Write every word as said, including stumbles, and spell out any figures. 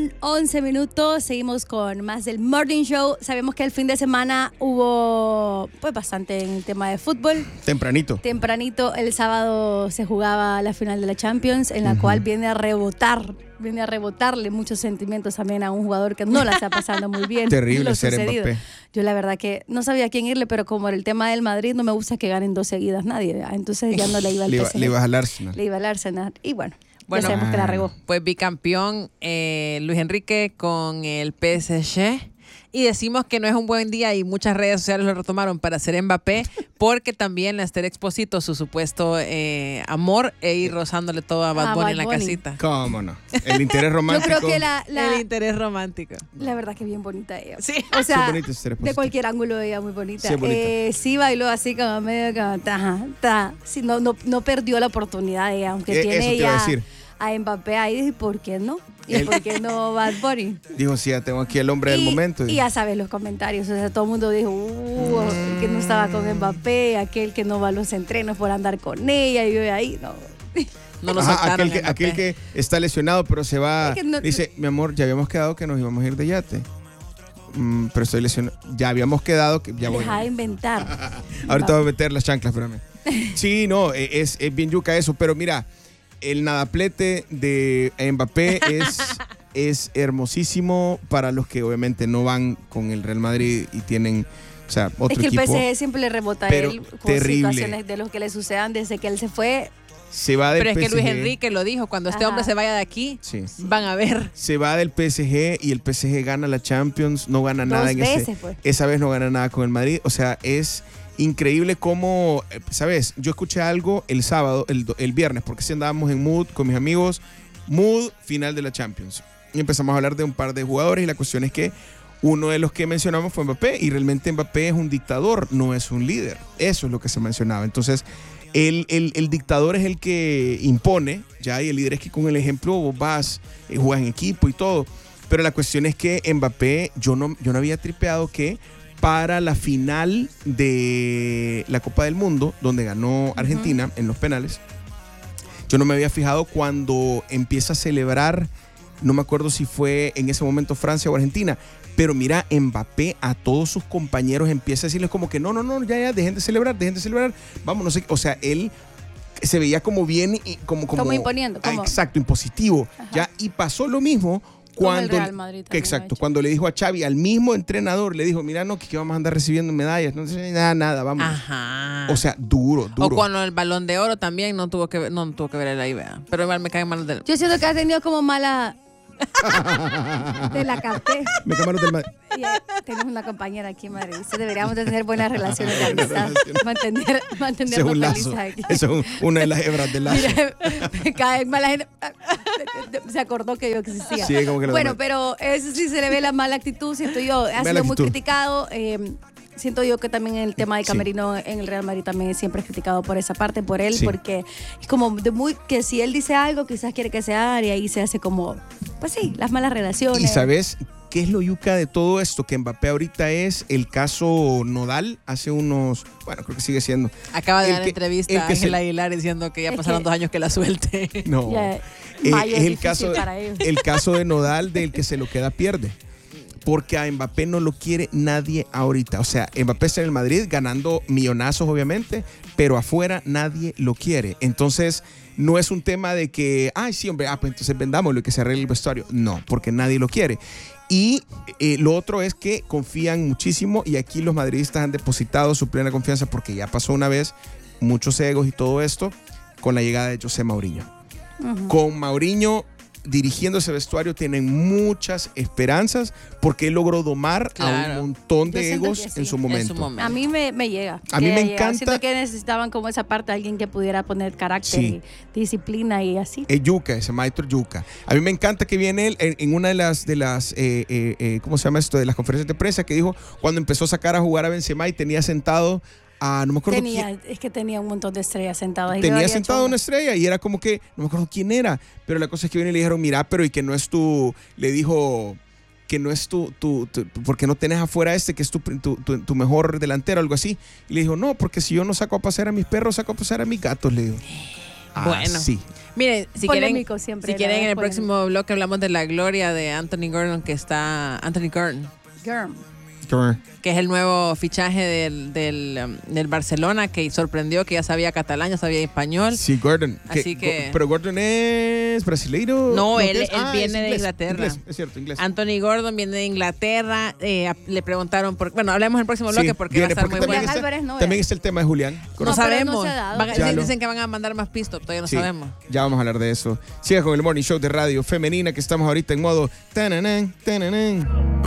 con once minutos, seguimos con más del Morning Show. Sabemos que el fin de semana hubo pues bastante en el tema de fútbol. Tempranito. Tempranito, el sábado se jugaba la final de la Champions, en la uh-huh. cual viene a rebotar, viene a rebotarle muchos sentimientos también a un jugador que no la está pasando muy bien. Terrible ser Mbappé. Yo la verdad que no sabía a quién irle, pero como era el tema del Madrid, no me gusta que ganen dos seguidas nadie, ¿verdad? Entonces ya no le iba al le iba, P S G. Le ibas al Arsenal. Le iba al Arsenal. Y bueno, bueno ya sabemos ah. que la regó. Pues bicampeón eh, Luis Enrique con el P S G. Y decimos que no es un buen día y muchas redes sociales lo retomaron para ser Mbappé, porque también Esther exposito su supuesto eh, amor e ir rozándole todo a Bad ah, Bunny Bad en la Bunny. casita. ¿Cómo no? El interés romántico. Yo creo que la, la, el interés romántico. La verdad que bien bonita ella. Sí. O sea, sí, bonita, Esther de cualquier ángulo ella muy bonita. Sí, bonita. Eh, sí bailó así como medio como ta, ta. Sí, no, no, no perdió la oportunidad ella, aunque eh, tiene eso te ella iba a decir. a Mbappé ahí, ¿por qué no? ¿Y el, por qué no Bad Bunny? Dijo, sí, ya tengo aquí el hombre y, del momento. Y ya sabes los comentarios, o sea, todo el mundo dijo, uh, mm. que no estaba con Mbappé, aquel que no va a los entrenos por andar con ella, y yo ahí, no. No lo Ajá, aquel, que, aquel que está lesionado, pero se va, es que no, dice, mi amor, ya habíamos quedado que nos íbamos a ir de yate. Mm, pero estoy lesionado. Ya habíamos quedado que ya voy. Deja de inventar. Ahorita voy a meter las chanclas, espérame. Sí, no, es, es bien yuca eso, pero mira, el nadaplete de Mbappé es, es hermosísimo para los que obviamente no van con el Real Madrid y tienen, o sea, otro equipo. Es que equipo, el P S G siempre le rebota a él con terrible. situaciones de los que le sucedan desde que él se fue. Se va del Pero es P S G. que Luis Enrique lo dijo, cuando este Ajá. hombre se vaya de aquí, sí. van a ver. Se va del P S G y el P S G gana la Champions, no gana Dos nada en veces, ese, pues. esa vez no gana nada con el Madrid, o sea, es increíble cómo, ¿sabes? Yo escuché algo el sábado, el, el viernes, porque si andábamos en mood con mis amigos, mood final de la Champions. Y empezamos a hablar de un par de jugadores y la cuestión es que uno de los que mencionamos fue Mbappé y realmente Mbappé es un dictador, no es un líder. Eso es lo que se mencionaba. Entonces, el, el, el dictador es el que impone, ya, y el líder es que con el ejemplo vos vas, eh, juegas en equipo y todo. Pero la cuestión es que Mbappé, yo no, yo no había tripeado que para la final de la Copa del Mundo, donde ganó Argentina uh-huh. en los penales, yo no me había fijado cuando empieza a celebrar, no me acuerdo si fue en ese momento Francia o Argentina, pero mira, Mbappé a todos sus compañeros empieza a decirles como que no, no, no, ya, ya, dejen de celebrar, dejen de celebrar, vamos, no sé, o sea, él se veía como bien, como, como, como imponiendo, como... Ah, exacto, impositivo, Ajá. ya, y pasó lo mismo cuando, Real Madrid que exacto, cuando le dijo a Xavi, al mismo entrenador, le dijo, mira, no, que, que vamos a andar recibiendo medallas, no sé, nada, nada, vamos. Ajá. O sea, duro, duro. O cuando el Balón de Oro también no tuvo que ver, no tuvo que ver el ahí, vea. Pero igual me cae mal del... Yo siento que ha tenido como mala... de la capté. Me camaron del Madrid. Tenemos una compañera aquí en Madrid. Deberíamos de tener buenas relaciones de amistad. Mantener, mantenernos un felices lazo. Aquí. Eso es una de las hebras del lazo. Mira, cada vez más la gente se acordó que yo existía. Sí, como que bueno, pero eso sí se le ve la mala actitud, siento yo. Ha sido muy criticado. Eh, Siento yo que también el tema de Camerino sí. en el Real Madrid también siempre es criticado por esa parte, por él, sí. porque es como de muy que si él dice algo, quizás quiere que se haga y ahí se hace como, pues sí, las malas relaciones. ¿Y sabes qué es lo yuca de todo esto? Que Mbappé ahorita es el caso Nodal hace unos, bueno, creo que sigue siendo. Acaba de el dar que, entrevista a Ángela Aguilar diciendo que ya es pasaron que, dos años que la suelte. No, yeah, eh, es el caso, el caso de Nodal del que se lo queda pierde. Porque a Mbappé no lo quiere nadie ahorita. O sea, Mbappé está en el Madrid ganando millonazos, obviamente, pero afuera nadie lo quiere. Entonces, no es un tema de que, ay, sí, hombre, ah, pues entonces vendámoslo y que se arregle el vestuario. No, porque nadie lo quiere. Y eh, lo otro es que confían muchísimo y aquí los madridistas han depositado su plena confianza porque ya pasó una vez muchos egos y todo esto con la llegada de José Mourinho. Uh-huh. Con Mourinho dirigiendo ese vestuario tienen muchas esperanzas porque él logró domar claro. a un montón de egos sí, en, su momento. en su momento. A mí me, me llega. A mí me llega. encanta. Siento que necesitaban como esa parte de alguien que pudiera poner carácter sí. y disciplina y así. Es yuca, ese maestro yuca. A mí me encanta que viene él en, en una de las, de las eh, eh, eh, ¿cómo se llama esto? De las conferencias de prensa que dijo cuando empezó a sacar a jugar a Benzema y tenía sentado Ah, no me acuerdo tenía, quién. Es que tenía un montón de estrellas sentadas. Tenía sentado una estrella y era como que, no me acuerdo quién era, pero la cosa es que viene y le dijeron, mira, pero y que no es tu, le dijo que no es tu, tu, tu porque no tenés afuera este, que es tu, tu, tu, tu mejor delantero, algo así. Y le dijo, no, porque si yo no saco a pasear a mis perros, saco a pasear a mis gatos, le digo. Bueno, sí. Miren, si Polémico quieren, siempre, si quieren en el polémico. próximo bloque hablamos de la gloria de Anthony Gordon, que está Anthony Gordon, Girl. que es el nuevo fichaje del, del, um, del Barcelona, que sorprendió, que ya sabía catalán, ya sabía español. Sí, Gordon. Así que- Pero Gordon es brasileiro. No, él- ¿qué es? él Ah, viene es de inglés, Inglaterra. inglés, es cierto, inglés. Anthony Gordon viene de Inglaterra. eh, a- le preguntaron por. Bueno, hablemos en el próximo bloque Sí, porque va a viene, estar porque muy también bueno. Julián está, Álvarez no, también ¿eh? está el tema de Julián. No No, pero no sabemos. se ha dado. Van a- Ya dicen, lo- dicen que van a mandar más pistos, todavía no Sí, sabemos. ya vamos a hablar de eso. Siga con el Morning Show de Radio Femenina, que estamos ahorita en modo tananán, tananán.